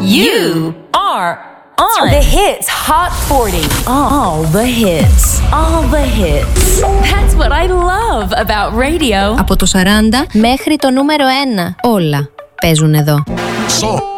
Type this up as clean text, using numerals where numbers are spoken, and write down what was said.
You are on The Hits Hot 40. all the hits. All the hits. That's what I love about radio. Από το 40 μέχρι το νούμερο 1. Όλα παίζουν εδώ.